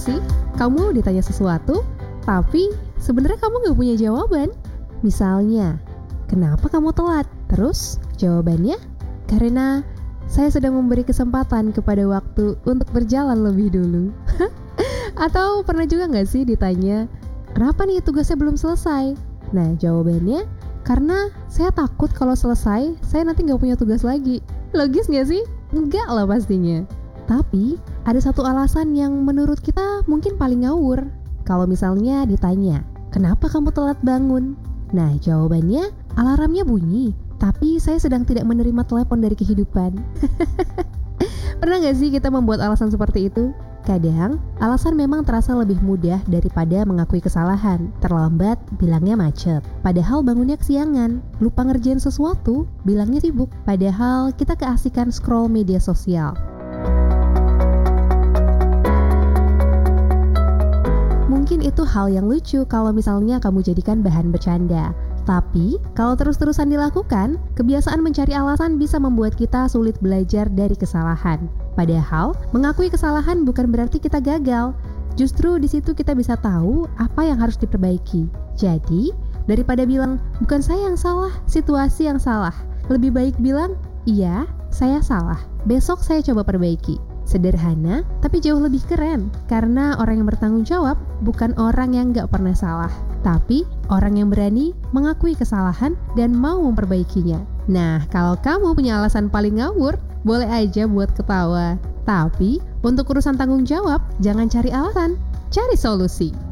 sih? Kamu ditanya sesuatu, tapi sebenarnya kamu nggak punya jawaban. Misalnya, kenapa kamu telat? Terus jawabannya, karena saya sedang memberi kesempatan kepada waktu untuk berjalan lebih dulu. Atau pernah juga nggak sih ditanya, kenapa nih tugasnya belum selesai? Nah jawabannya, karena saya takut kalau selesai, saya nanti nggak punya tugas lagi. Logis nggak sih? Enggak lah pastinya. Tapi ada satu alasan yang menurut kita mungkin paling ngawur. Kalau misalnya ditanya, kenapa kamu telat bangun? Nah jawabannya, alarmnya bunyi, tapi saya sedang tidak menerima telepon dari kehidupan. Pernah gak sih kita membuat alasan seperti itu? Kadang, alasan memang terasa lebih mudah daripada mengakui kesalahan. Terlambat, bilangnya macet. Padahal bangunnya kesiangan. Lupa ngerjain sesuatu, bilangnya sibuk. Padahal kita keasikan scroll media sosial. Mungkin itu hal yang lucu kalau misalnya kamu jadikan bahan bercanda. Tapi, kalau terus-terusan dilakukan, kebiasaan mencari alasan bisa membuat kita sulit belajar dari kesalahan. Padahal, mengakui kesalahan bukan berarti kita gagal. Justru di situ kita bisa tahu apa yang harus diperbaiki. Jadi, daripada bilang, bukan saya yang salah, situasi yang salah. Lebih baik bilang, iya, saya salah. Besok saya coba perbaiki. Sederhana, tapi jauh lebih keren. Karena orang yang bertanggung jawab bukan orang yang gak pernah salah, tapi orang yang berani mengakui kesalahan dan mau memperbaikinya. Nah, kalau kamu punya alasan paling ngawur, boleh aja buat ketawa. Tapi, untuk urusan tanggung jawab, jangan cari alasan, cari solusi.